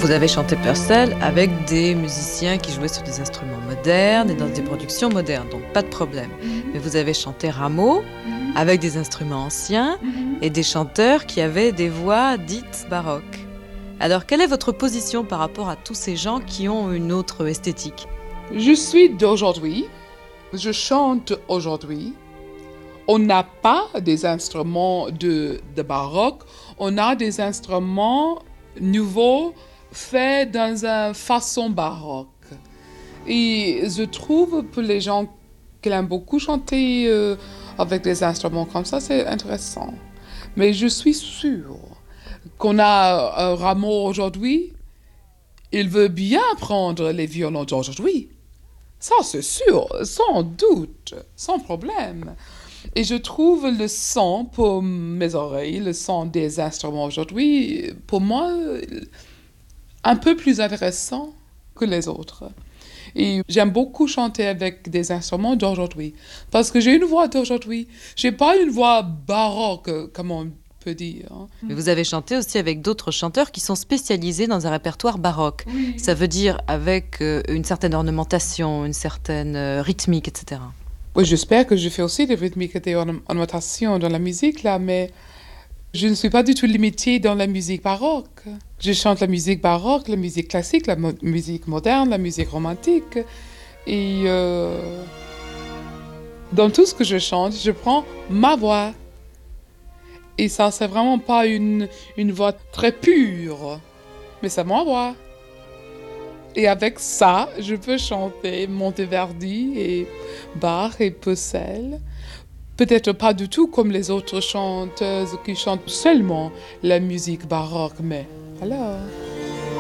vous avez chanté Purcell avec des musiciens qui jouaient sur des instruments modernes et dans des productions modernes, donc pas de problème. Mais vous avez chanté Rameau avec des instruments anciens et des chanteurs qui avaient des voix dites baroques. Alors, quelle est votre position par rapport à tous ces gens qui ont une autre esthétique ? Je suis d'aujourd'hui, je chante aujourd'hui. On n'a pas des instruments de baroque, on a des instruments nouveaux faits dans une façon baroque. Et je trouve pour les gens qui aiment beaucoup chanter avec des instruments comme ça, c'est intéressant. Mais je suis sûre qu'on a un Rameau aujourd'hui, il veut bien prendre les violons d'aujourd'hui. Ça, c'est sûr, sans doute, sans problème. Et je trouve le son pour mes oreilles, le son des instruments aujourd'hui, pour moi, un peu plus intéressant que les autres. Et j'aime beaucoup chanter avec des instruments d'aujourd'hui, parce que j'ai une voix d'aujourd'hui. J'ai pas une voix baroque, comme on peut dire. Mais vous avez chanté aussi avec d'autres chanteurs qui sont spécialisés dans un répertoire baroque. Oui. Ça veut dire avec une certaine ornementation, une certaine rythmique, etc. Oui, j'espère que je fais aussi des rythmiques et des ornementations dans la musique, là, mais je ne suis pas du tout limitée dans la musique baroque. Je chante la musique baroque, la musique classique, la musique moderne, la musique romantique. Et dans tout ce que je chante, je prends ma voix. Et ça, c'est vraiment pas une voix très pure, mais c'est ma voix. Et avec ça, je peux chanter Monteverdi et Bach et Purcell. Peut-être pas du tout comme les autres chanteuses qui chantent seulement la musique baroque, mais alors...